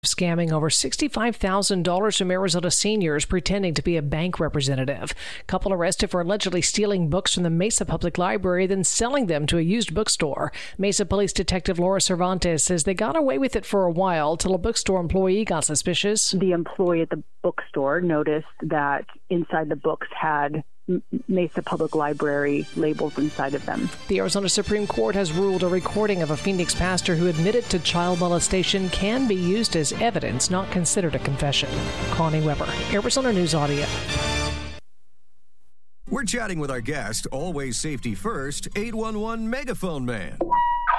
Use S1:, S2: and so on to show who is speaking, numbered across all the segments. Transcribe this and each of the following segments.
S1: Scamming over $65,000 from Arizona seniors pretending to be a bank representative. Couple arrested for allegedly stealing books from the Mesa Public Library, then selling them to a used bookstore. Mesa Police Detective Laura Cervantes says they got away with it for a while till a bookstore employee got suspicious.
S2: The employee at the bookstore noticed that inside the books had Mesa Public Library labels inside of them.
S1: The Arizona Supreme Court has ruled a recording of a Phoenix pastor who admitted to child molestation can be used as evidence, not considered a confession. Connie Weber, Arizona News Audio.
S3: We're chatting with our guest, always safety first, 811 Megaphone Man.
S4: Call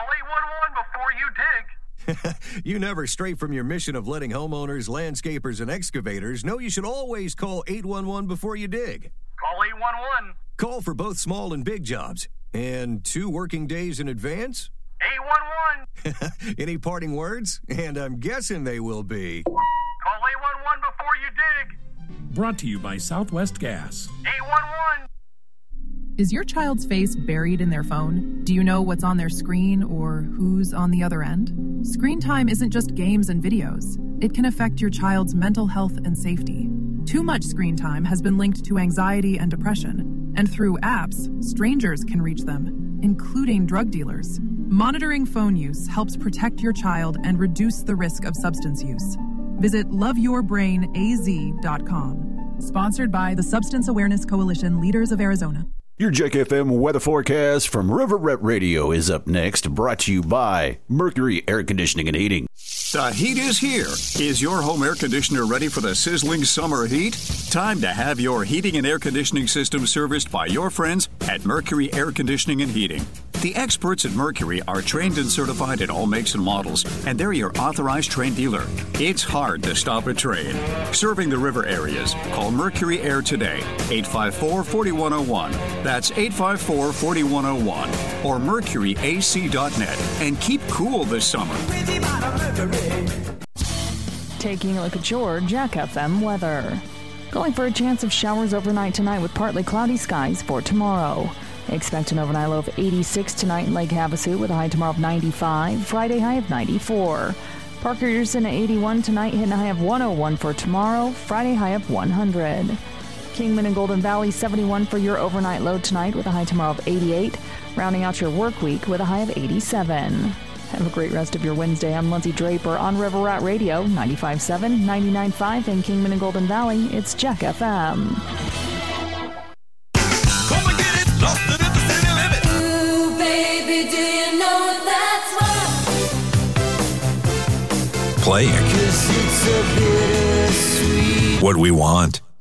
S4: 811 before you dig.
S3: You never stray from your mission of letting homeowners, landscapers, and excavators know you should always call 811 before you dig.
S4: Call 811.
S3: Call for both small and big jobs. And 2 working days in advance?
S4: 811.
S3: Any parting words? And I'm guessing they will be...
S4: Call 811 before you dig.
S5: Brought to you by Southwest Gas.
S4: 811.
S6: Is your child's face buried in their phone? Do you know what's on their screen or who's on the other end? Screen time isn't just games and videos. It can affect your child's mental health and safety. Too much screen time has been linked to anxiety and depression, and through apps, strangers can reach them, including drug dealers. Monitoring phone use helps protect your child and reduce the risk of substance use. Visit loveyourbrainaz.com. Sponsored by the Substance Awareness Coalition, Leaders of Arizona.
S7: Your Jack FM weather forecast from River Rep Radio is up next, brought to you by Mercury Air Conditioning and Heating.
S8: The heat is here. Is your home air conditioner ready for the sizzling summer heat? Time to have your heating and air conditioning system serviced by your friends at Mercury Air Conditioning and Heating. The experts at Mercury are trained and certified in all makes and models, and they're your authorized Trane dealer. It's hard to stop a Trane. Serving the river areas, call Mercury Air today, 854-4101. That's 854-4101. Or mercuryac.net. And keep cool this summer.
S9: Taking a look at your Jack FM weather. Calling for a chance of showers overnight tonight with partly cloudy skies for tomorrow. Expect an overnight low of 86 tonight in Lake Havasu with a high tomorrow of 95, Friday high of 94. Parker-Pearson at 81 tonight, hitting a high of 101 for tomorrow, Friday high of 100. Kingman and Golden Valley 71 for your overnight low tonight with a high tomorrow of 88, rounding out your work week with a high of 87. Have a great rest of your Wednesday. I'm Lindsay Draper on River Rat Radio, 95.7, 99.5 in Kingman and Golden Valley. It's Jack FM.
S10: Come and get it, lost it at the city limit.
S11: Ooh, baby, do you know that's what?
S10: Playing what we want.